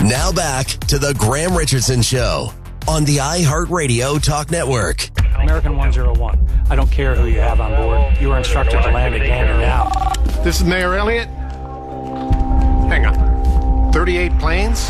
Now back to the Graham Richardson Show on the iHeartRadio Talk Network. American 101. I don't care who you have on board. You are instructed to land at Gander now. This is Mayor Elliott. Hang on. 38 planes?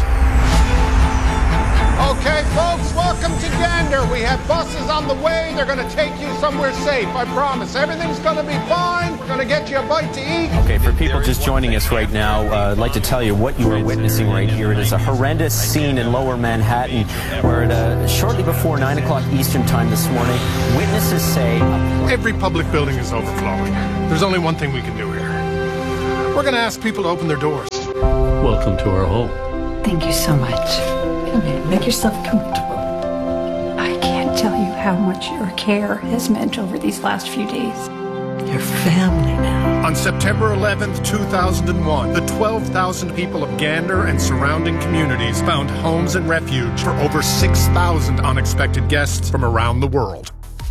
Okay, folks, welcome to Gander. We have buses on the way. They're going to take you somewhere safe, I promise. Everything's going to be fine. We're going to get you a bite to eat. Okay, for people just joining us right now, I'd like to tell you what you are witnessing right here. It is a horrendous scene in Lower Manhattan where shortly before 9 o'clock Eastern time this morning, witnesses say... Every public building is overflowing. There's only one thing we can do here. We're going to ask people to open their doors. Welcome to our home. Thank you so much. Come in, make yourself comfortable. I can't tell you how much your care has meant over these last few days. Your family now. On September 11th, 2001, the 12,000 people of Gander and surrounding communities found homes and refuge for over 6,000 unexpected guests from around the world.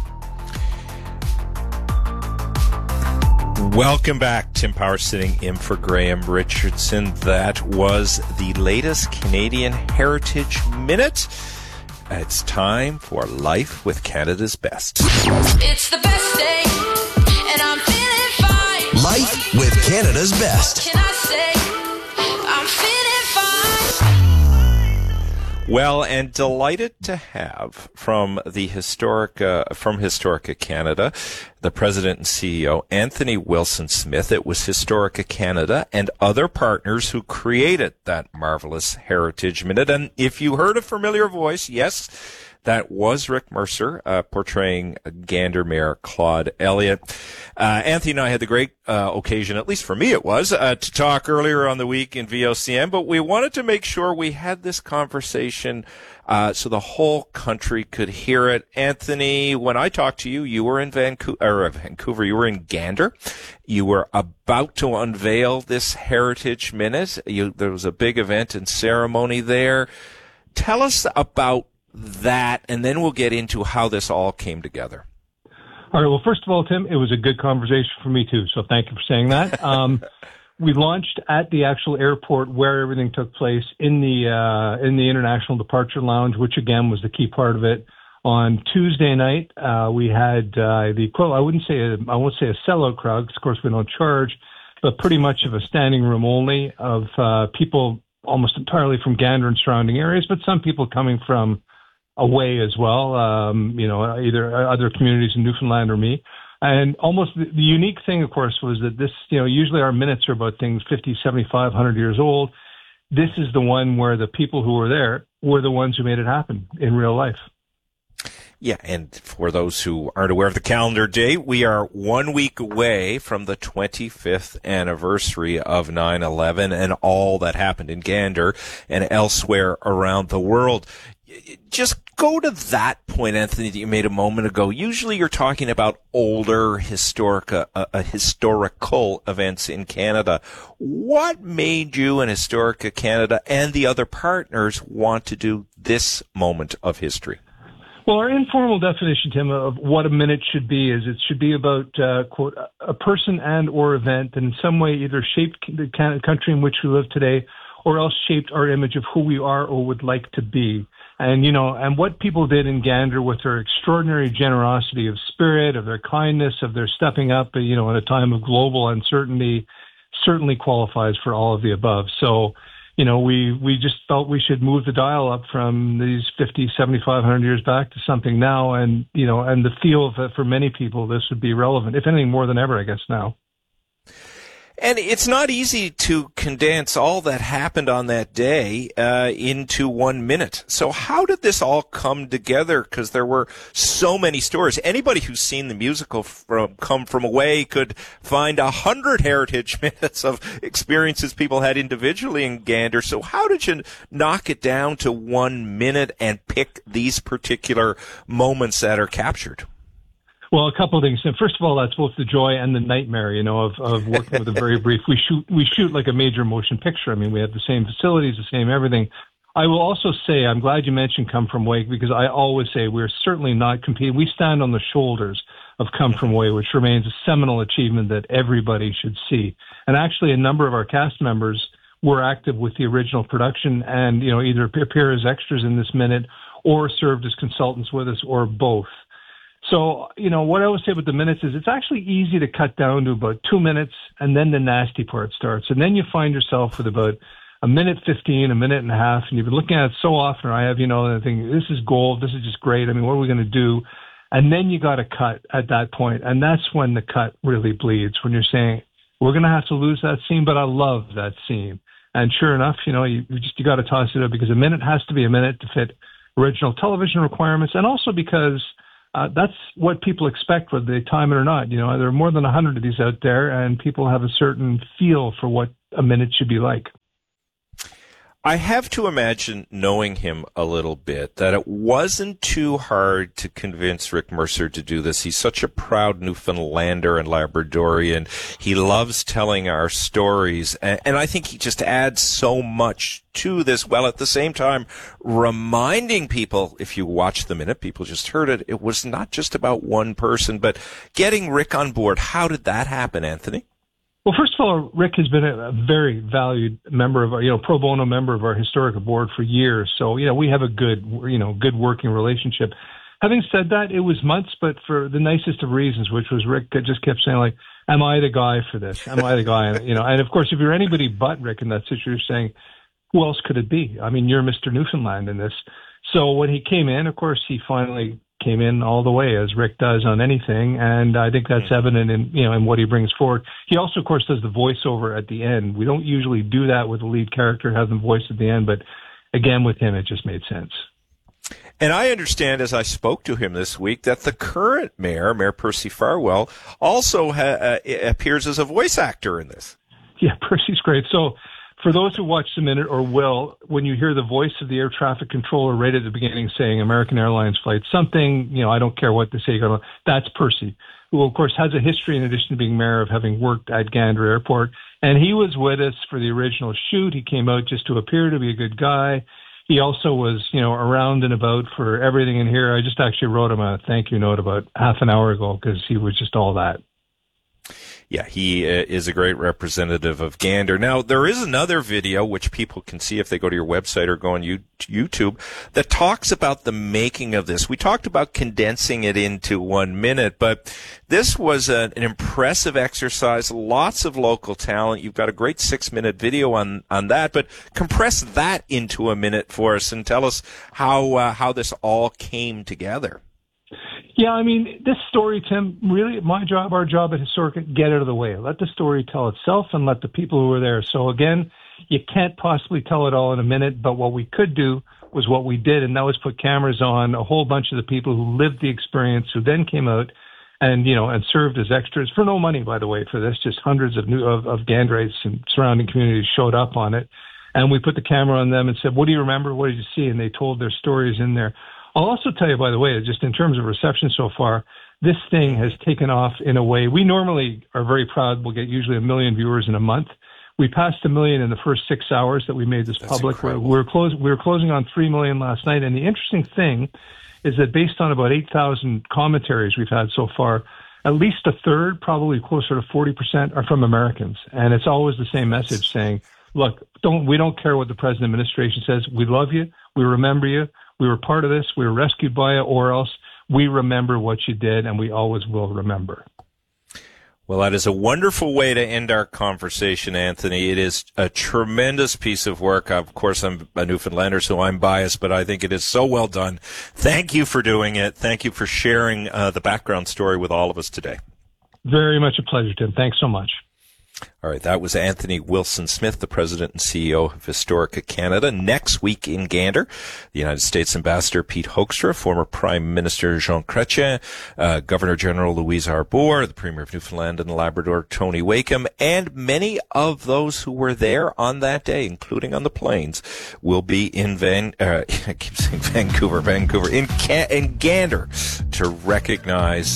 Welcome back. Tim Power sitting in for Graham Richardson. That was the latest Canadian Heritage Minute. It's time for Life with Canada's Best. It's the best day, and I'm feeling fine. Life with Canada's Best. Can I say I'm feeling fine? Well, and delighted to have from the Historica Canada, the president and CEO, Anthony Wilson-Smith. It was Historica Canada and other partners who created that marvelous Heritage Minute. And if you heard a familiar voice, yes, that was Rick Mercer, portraying Gander Mayor Claude Elliott. Anthony and I had the great occasion, at least for me it was, to talk earlier on the week in VOCM, but we wanted to make sure we had this conversation so the whole country could hear it. Anthony, when I talked to you, you were in Vancouver, you were in Gander. You were about to unveil this Heritage Minute. There was a big event and ceremony there. Tell us about that, and then we'll get into how this all came together. All right. Well, first of all, Tim, it was a good conversation for me too. So thank you for saying that. We launched at the actual airport where everything took place in the International Departure Lounge, which again was the key part of it. On Tuesday night, we had I won't say a sellout crowd, 'cause of course we don't charge, but pretty much of a standing room only of people almost entirely from Gander and surrounding areas, but some people coming from away as well, either other communities in Newfoundland or me. And almost the unique thing, of course, was that this, usually our minutes are about things 50, 75, 100 years old. This is the one where the people who were there were the ones who made it happen in real life. Yeah, and for those who aren't aware of the calendar date, we are 1 week away from the 25th anniversary of 9/11 and all that happened in Gander and elsewhere around the world. Just go to that point, Anthony, that you made a moment ago. Usually you're talking about older historical events in Canada. What made you and Historica Canada and the other partners want to do this moment of history? Well, our informal definition, Tim, of what a minute should be is it should be about, quote, a person and or event that in some way either shaped the country in which we live today or else shaped our image of who we are or would like to be. And, and what people did in Gander with their extraordinary generosity of spirit, of their kindness, of their stepping up, at a time of global uncertainty, certainly qualifies for all of the above. So, we just felt we should move the dial up from these 50, 75, 100 years back to something now. And, and the feel of it for many people, this would be relevant, if anything more than ever, I guess, now. And it's not easy to condense all that happened on that day into 1 minute. So how did this all come together? Because there were so many stories. Anybody who's seen the musical Come From Away could find 100 heritage minutes of experiences people had individually in Gander. So how did you knock it down to 1 minute and pick these particular moments that are captured? Well, a couple of things. First of all, that's both the joy and the nightmare, of working with a very brief. We shoot like a major motion picture. I mean, we have the same facilities, the same everything. I will also say, I'm glad you mentioned Come From Away, because I always say we're certainly not competing. We stand on the shoulders of Come From Away, which remains a seminal achievement that everybody should see. And actually, a number of our cast members were active with the original production and, either appear as extras in this minute or served as consultants with us or both. So, what I always say about the minutes is it's actually easy to cut down to about 2 minutes, and then the nasty part starts. And then you find yourself with about a minute 15, a minute and a half, and you've been looking at it so often, or I have, and I think, this is gold, this is just great. I mean, what are we going to do? And then you got to cut at that point. And that's when the cut really bleeds, when you're saying, we're going to have to lose that scene, but I love that scene. And sure enough, you got to toss it up, because a minute has to be a minute to fit original television requirements, and also because that's what people expect, whether they time it or not. There are more than 100 of these out there, and people have a certain feel for what a minute should be like. I have to imagine, knowing him a little bit, that it wasn't too hard to convince Rick Mercer to do this. He's such a proud Newfoundlander and Labradorian. He loves telling our stories, and I think he just adds so much to this, while at the same time reminding people, if you watch the minute, people just heard it, it was not just about one person, but getting Rick on board. How did that happen, Anthony? Well, first of all, Rick has been a very valued member of our, pro bono member of our historical board for years. So, we have a good working relationship. Having said that, it was months, but for the nicest of reasons, which was Rick just kept saying, like, am I the guy for this? Am I the guy? And of course, if you're anybody but Rick in that situation, you're saying, who else could it be? I mean, you're Mr. Newfoundland in this. So when he came in, of course, he finally came in all the way, as Rick does on anything, and I think that's evident in what he brings forward. He also, of course, does the voiceover at the end. We don't usually do that with the lead character, have them voice at the end, but again, with him, it just made sense. And I understand, as I spoke to him this week, that the current Mayor Percy Farwell, also appears as a voice actor in this. Yeah, Percy's great. So, for those who watch the minute or will, when you hear the voice of the air traffic controller right at the beginning saying American Airlines flight something, I don't care what they say, that's Percy, who of course has a history, in addition to being mayor, of having worked at Gander Airport. And he was with us for the original shoot. He came out just to appear to be a good guy. He also was, around and about for everything in here. I just actually wrote him a thank you note about half an hour ago, because he was just all that. Yeah, he is a great representative of Gander. Now, there is another video, which people can see if they go to your website or go on YouTube, that talks about the making of this. We talked about condensing it into 1 minute, but this was an impressive exercise, lots of local talent. You've got a great 6-minute video on that, but compress that into a minute for us and tell us how this all came together. Yeah, I mean, this story, Tim, really our job at Historica, get out of the way. Let the story tell itself and let the people who are there. So again, you can't possibly tell it all in a minute, but what we could do was what we did, and that was put cameras on a whole bunch of the people who lived the experience, who then came out and, and served as extras for no money, by the way, for this. Just hundreds of Ganderites and surrounding communities showed up on it. And we put the camera on them and said, what do you remember? What did you see? And they told their stories in there. I'll also tell you, by the way, just in terms of reception so far, this thing has taken off in a way. We normally are very proud. We'll get usually 1 million viewers in a month. We passed 1 million in the first 6 hours that we made this public. We were closing on 3 million last night. And the interesting thing is that based on about 8,000 commentaries we've had so far, at least a third, probably closer to 40%, are from Americans. And it's always the same message saying, look, we don't care what the present administration says. We love you. We remember you. We were part of this. We were rescued by it, or else we remember what you did, and we always will remember. Well, that is a wonderful way to end our conversation, Anthony. It is a tremendous piece of work. Of course, I'm a Newfoundlander, so I'm biased, but I think it is so well done. Thank you for doing it. Thank you for sharing the background story with all of us today. Very much a pleasure, Tim. Thanks so much. All right, that was Anthony Wilson-Smith, the president and CEO of Historica Canada. Next week in Gander, the United States Ambassador Pete Hoekstra, former Prime Minister Jean Chrétien, Governor General Louise Arbour, the Premier of Newfoundland and Labrador Tony Wakeham, and many of those who were there on that day, including on the planes, will be in I keep saying Vancouver, in Gander to recognize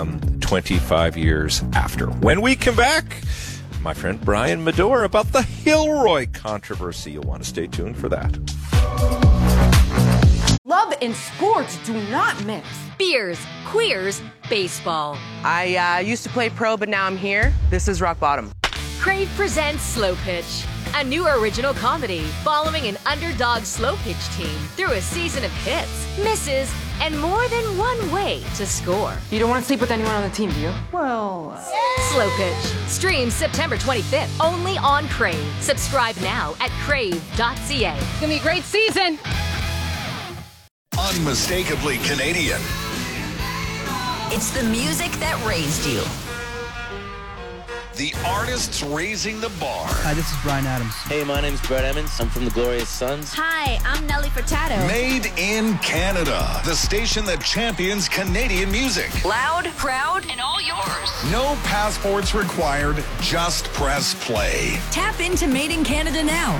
25 years after. When we come back, my friend Brian Medore about the Hilroy controversy. You'll want to stay tuned for that. Love and sports do not mix. Beers, queers, baseball. I used to play pro, but now I'm here. This is rock bottom. Crave presents Slow Pitch, a new original comedy following an underdog slow pitch team through a season of hits, misses, and more than one way to score. You don't want to sleep with anyone on the team, do you? Well... Slow Pitch. Streams September 25th only on Crave. Subscribe now at crave.ca. It's gonna be a great season. Unmistakably Canadian. It's the music that raised you. The artists raising the bar. Hi, this is Bryan Adams. Hey, my name's Brett Emmons. I'm from the Glorious Sons. Hi, I'm Nelly Furtado. Made in Canada. The station that champions Canadian music. Loud, proud, and all yours. No passports required. Just press play. Tap into Made in Canada now.